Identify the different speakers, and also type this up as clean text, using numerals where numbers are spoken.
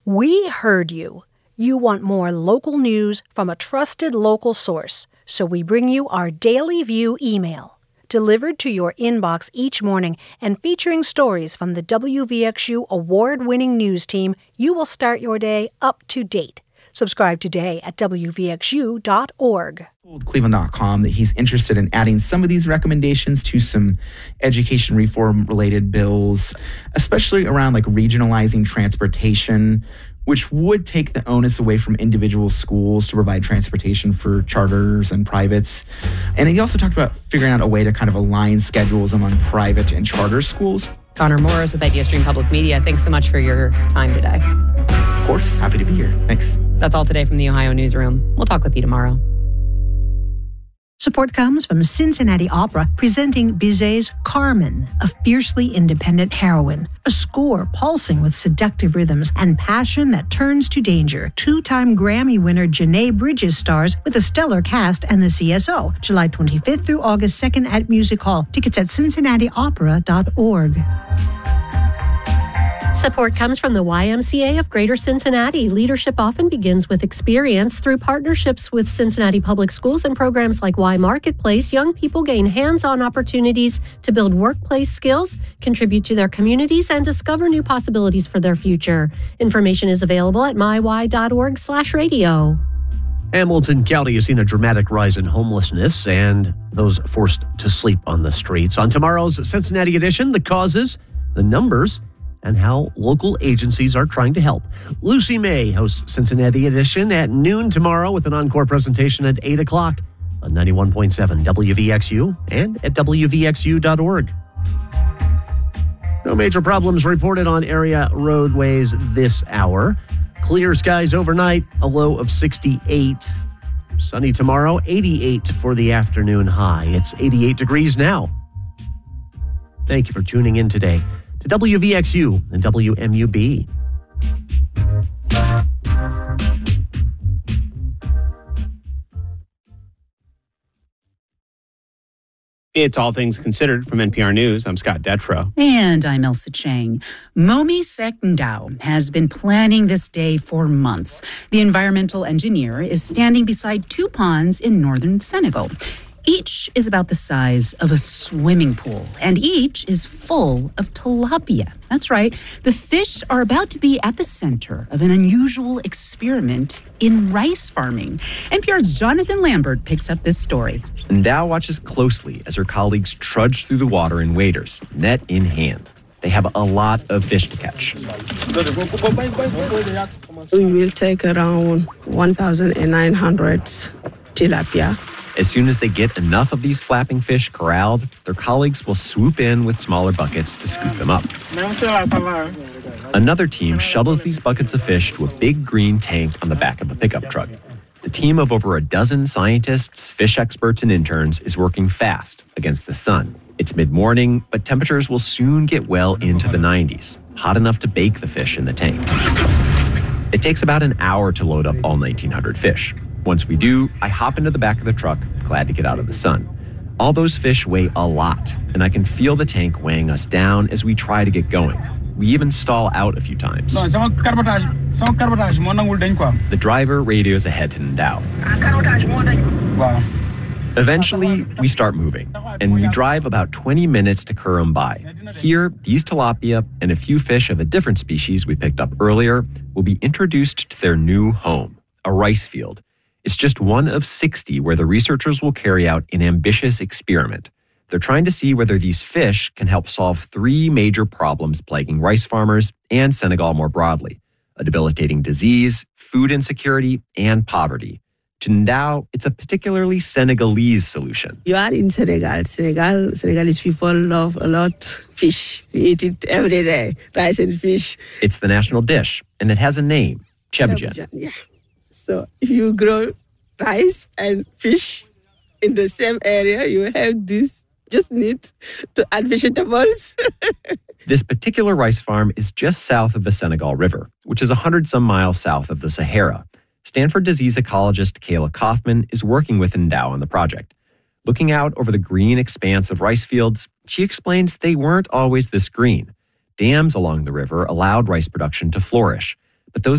Speaker 1: We heard you. You want more local news from a trusted local source, so we bring you our Daily View email. Delivered to your inbox each morning and featuring stories from the WVXU award-winning news team, you will start your day up to date. Subscribe today at WVXU.org.
Speaker 2: Told Cleveland.com that he's interested in adding some of these recommendations to some education reform-related bills, especially around like regionalizing transportation, which would take the onus away from individual schools to provide transportation for charters and privates. And he also talked about figuring out a way to kind of align schedules among private and charter schools.
Speaker 3: Connor Morris with IdeaStream Public Media. Thanks so much for your time today.
Speaker 2: Of course, happy to be here. Thanks.
Speaker 3: That's all today from the Ohio Newsroom. We'll talk with you tomorrow.
Speaker 1: Support comes from Cincinnati Opera presenting Bizet's Carmen, a fiercely independent heroine, a score pulsing with seductive rhythms and passion that turns to danger. Two-time Grammy winner Janae Bridges stars with a stellar cast and the CSO, July 25th through August 2nd at Music Hall. Tickets at cincinnatiopera.org.
Speaker 4: Support comes from the YMCA of Greater Cincinnati. Leadership often begins with experience. Through partnerships with Cincinnati Public Schools and programs like Y Marketplace, young people gain hands-on opportunities to build workplace skills, contribute to their communities, and discover new possibilities for their future. Information is available at my.org/radio.
Speaker 5: Hamilton County has seen a dramatic rise in homelessness and those forced to sleep on the streets. On tomorrow's Cincinnati edition, the causes, the numbers, and how local agencies are trying to help. Lucy May hosts Cincinnati Edition at noon tomorrow with an encore presentation at 8 o'clock on 91.7 WVXU and at WVXU.org. No major problems reported on area roadways this hour. Clear skies overnight, a low of 68. Sunny tomorrow, 88 for the afternoon high. It's 88 degrees now. Thank you for tuning in today to WVXU and WMUB.
Speaker 6: It's All Things Considered from NPR News. I'm Scott Detrow.
Speaker 7: And I'm Elsa Chang. Momi Sekndao has been planning this day for months. The environmental engineer is standing beside two ponds in northern Senegal. Each is about the size of a swimming pool, and each is full of tilapia. That's right. The fish are about to be at the center of an unusual experiment in rice farming. NPR's Jonathan Lambert picks up this story.
Speaker 8: Ndao watches closely as her colleagues trudge through the water in waders, net in hand. They have a lot of fish to catch.
Speaker 9: We will take around 1,900 tilapia.
Speaker 8: As soon as they get enough of these flapping fish corralled, their colleagues will swoop in with smaller buckets to scoop them up. Another team shuttles these buckets of fish to a big green tank on the back of a pickup truck. The team of over a dozen scientists, fish experts, and interns is working fast against the sun. It's mid-morning, but temperatures will soon get well into the 90s, hot enough to bake the fish in the tank. It takes about an hour to load up all 1,900 fish. Once we do, I hop into the back of the truck, glad to get out of the sun. All those fish weigh a lot, and I can feel the tank weighing us down as we try to get going. We even stall out a few times. The driver radios ahead to Ndao. Eventually, we start moving, and we drive about 20 minutes to Kurumbai. Here, these tilapia and a few fish of a different species we picked up earlier will be introduced to their new home, a rice field. It's just one of 60 where the researchers will carry out an ambitious experiment. They're trying to see whether these fish can help solve three major problems plaguing rice farmers and Senegal more broadly: a debilitating disease, food insecurity, and poverty. To Ndao, it's a particularly Senegalese solution.
Speaker 9: You are in Senegal. Senegalese people love a lot fish. We eat it every day, rice and fish.
Speaker 8: It's the national dish, and it has a name, ceebu-jën.
Speaker 9: Yeah. So if you grow rice and fish in the same area, you have this. Just need to add vegetables.
Speaker 8: This particular rice farm is just south of the Senegal River, which is 100-some miles south of the Sahara. Stanford disease ecologist Kayla Kaufman is working with Ndao on the project. Looking out over the green expanse of rice fields, she explains they weren't always this green. Dams along the river allowed rice production to flourish, but those